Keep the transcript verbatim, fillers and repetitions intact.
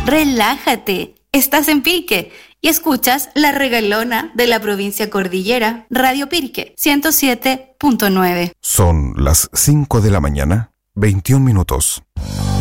Relájate, estás en Pirque y escuchas La Regalona de la provincia Cordillera, Radio Pirque, ciento siete punto nueve. Son las cinco de la mañana, veintiún minutos.